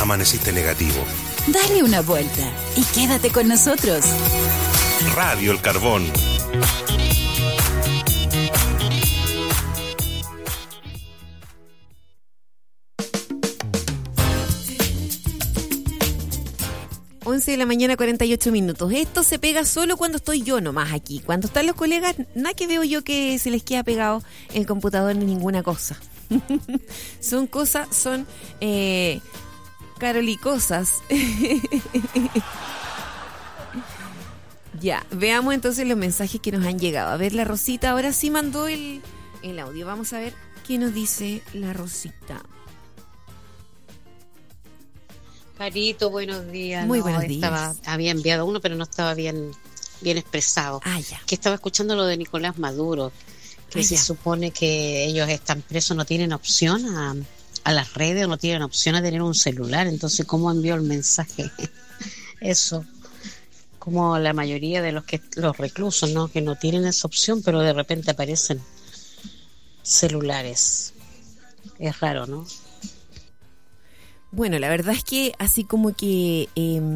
amaneciste negativo. Dale una vuelta y quédate con nosotros. Radio El Carbón. De la mañana, 48 minutos. Esto se pega solo cuando estoy yo nomás aquí. Cuando están los colegas, nada que veo yo que se les queda pegado el computador ni ninguna cosa. Son cosas, son carolicosas. Ya, veamos entonces los mensajes que nos han llegado. A ver, la Rosita ahora sí mandó el audio. Vamos a ver qué nos dice la Rosita. Carito, buenos días. Muy buenos días. Había enviado uno, pero no estaba bien expresado. Ya. Que estaba escuchando lo de Nicolás Maduro, que se supone que ellos están presos, no tienen opción a las redes, o no tienen opción a tener un celular. Entonces, ¿cómo envió el mensaje? Eso. Como la mayoría de los reclusos, ¿no? Que no tienen esa opción, pero de repente aparecen celulares. Es raro, ¿no? Bueno, la verdad es que así como que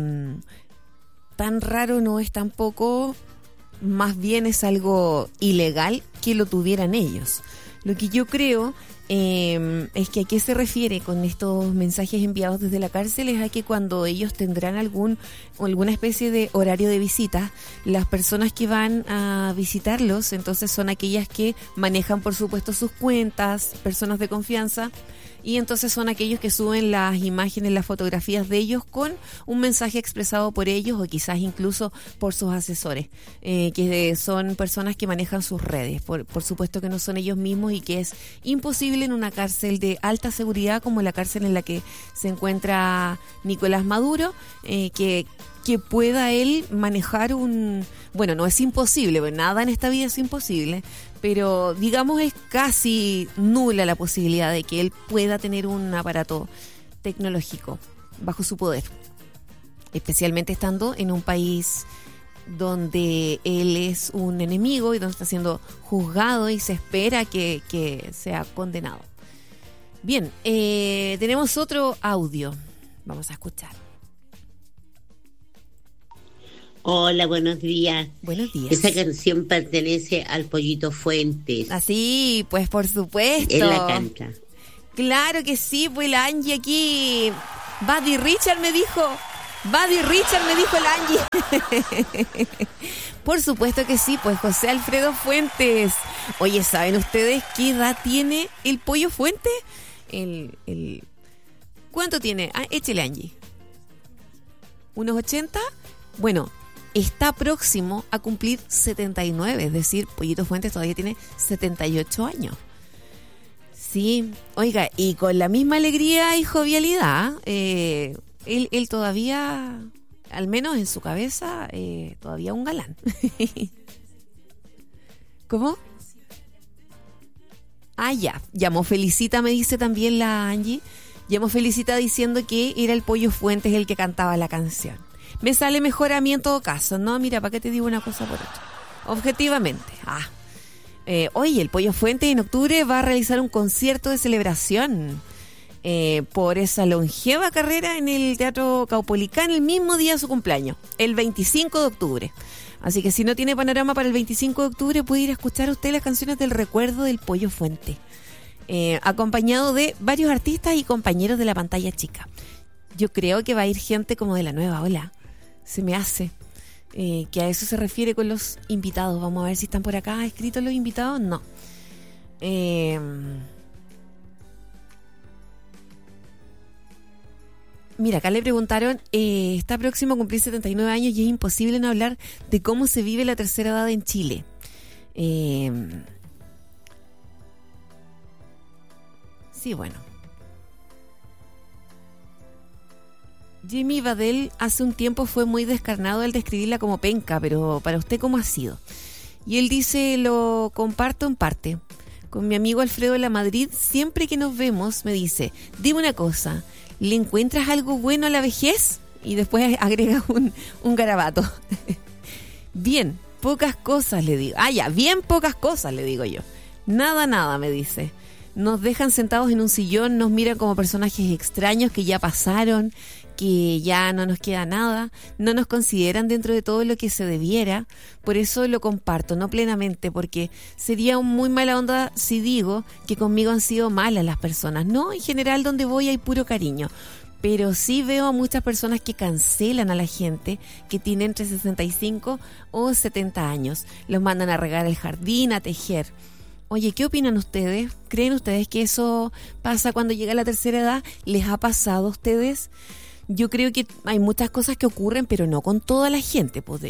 tan raro no es tampoco, más bien es algo ilegal que lo tuvieran ellos. Lo que yo creo es que a qué se refiere con estos mensajes enviados desde la cárcel es a que cuando ellos tendrán alguna especie de horario de visita, las personas que van a visitarlos entonces son aquellas que manejan por supuesto sus cuentas, personas de confianza, y entonces son aquellos que suben las imágenes, las fotografías de ellos con un mensaje expresado por ellos o quizás incluso por sus asesores, que son personas que manejan sus redes. Por supuesto que no son ellos mismos y que es imposible en una cárcel de alta seguridad como la cárcel en la que se encuentra Nicolás Maduro, que pueda él manejar bueno, no es imposible, porque nada en esta vida es imposible, pero digamos es casi nula la posibilidad de que él pueda tener un aparato tecnológico bajo su poder, especialmente estando en un país donde él es un enemigo y donde está siendo juzgado y se espera que sea condenado. Bien, tenemos otro audio, vamos a escuchar. Hola, buenos días. Buenos días. Esa canción pertenece al Pollito Fuentes. Así, pues por supuesto. Él la canta. Claro que sí, pues la Angie aquí. Buddy Richard me dijo el Angie. Por supuesto que sí, pues José Alfredo Fuentes. Oye, ¿saben ustedes qué edad tiene el Pollo Fuentes? ¿Cuánto tiene? Échele, Angie. ¿Unos 80? Bueno, está próximo a cumplir 79, es decir, Pollito Fuentes todavía tiene 78 años. Sí, oiga, y con la misma alegría y jovialidad, él todavía, al menos en su cabeza, todavía un galán. ¿Cómo? Ya, llamó Felicita, me dice también la Angie. Llamó Felicita diciendo que era el Pollo Fuentes el que cantaba la canción. Me sale mejor a mí en todo caso, ¿no? Mira, ¿para qué te digo una cosa por otra? Objetivamente. Oye, el Pollo Fuentes en octubre va a realizar un concierto de celebración por esa longeva carrera en el Teatro Caupolicán el mismo día de su cumpleaños, el 25 de octubre. Así que si no tiene panorama para el 25 de octubre, puede ir a escuchar usted las canciones del recuerdo del Pollo Fuentes, acompañado de varios artistas y compañeros de la pantalla chica. Yo creo que va a ir gente como de la nueva ola. Se me hace que a eso se refiere con los invitados. Vamos a ver si están por acá escritos los invitados. No. Mira, acá le preguntaron, está próximo a cumplir 79 años y es imposible no hablar de cómo se vive la tercera edad en Chile. Sí, bueno. Jimmy Badel hace un tiempo fue muy descarnado al describirla como penca, pero para usted, ¿cómo ha sido? Y él dice, lo comparto en parte. Con mi amigo Alfredo de la Madrid, siempre que nos vemos, me dice, dime una cosa, ¿le encuentras algo bueno a la vejez? Y después agrega un garabato. Bien, pocas cosas, le digo. Bien pocas cosas, le digo yo. Nada, me dice. Nos dejan sentados en un sillón, nos miran como personajes extraños que ya pasaron, que ya no nos queda nada, no nos consideran dentro de todo lo que se debiera. Por eso lo comparto, no plenamente, porque sería muy mala onda si digo que conmigo han sido malas las personas. No, en general donde voy hay puro cariño. Pero sí veo a muchas personas que cancelan a la gente que tiene entre 65 o 70 años. Los mandan a regar el jardín, a tejer. Oye, ¿qué opinan ustedes? ¿Creen ustedes que eso pasa cuando llega la tercera edad? ¿Les ha pasado a ustedes? Yo creo que hay muchas cosas que ocurren, pero no con toda la gente. Pues,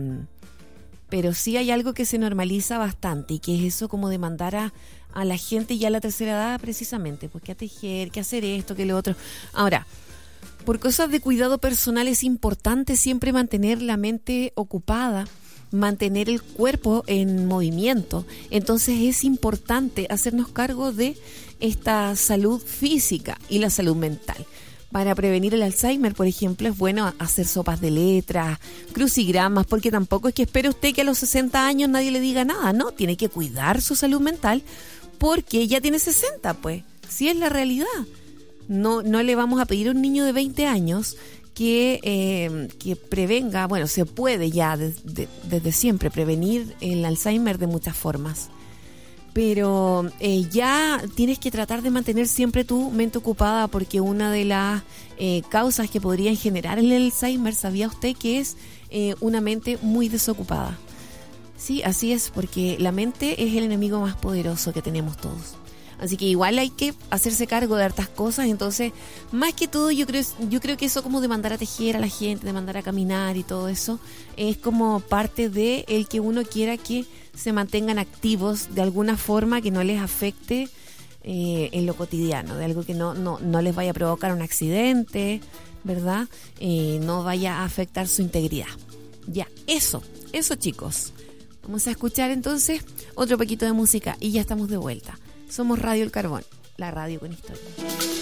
pero sí hay algo que se normaliza bastante, y que es eso como de mandar a la gente ya a la tercera edad precisamente, pues que a tejer, que hacer esto, que lo otro. Ahora, por cosas de cuidado personal es importante siempre mantener la mente ocupada, mantener el cuerpo en movimiento. Entonces es importante hacernos cargo de esta salud física y la salud mental. Para prevenir el Alzheimer, por ejemplo, es bueno hacer sopas de letras, crucigramas, porque tampoco es que espere usted que a los 60 años nadie le diga nada, ¿no? Tiene que cuidar su salud mental porque ya tiene 60, pues. Sí es la realidad. No le vamos a pedir a un niño de 20 años que prevenga, bueno, se puede ya desde siempre prevenir el Alzheimer de muchas formas. Pero ya tienes que tratar de mantener siempre tu mente ocupada, porque una de las causas que podrían generar el Alzheimer, ¿sabía usted que es una mente muy desocupada? Sí, así es, porque la mente es el enemigo más poderoso que tenemos todos. Así que igual hay que hacerse cargo de hartas cosas. Entonces, más que todo, yo creo que eso como de mandar a tejer a la gente, de mandar a caminar y todo eso, es como parte de el que uno quiera que se mantengan activos de alguna forma que no les afecte en lo cotidiano, de algo que no les vaya a provocar un accidente, ¿verdad? No vaya a afectar su integridad. Ya, eso chicos. Vamos a escuchar entonces otro poquito de música y ya estamos de vuelta. Somos Radio El Carbón, la radio con historia.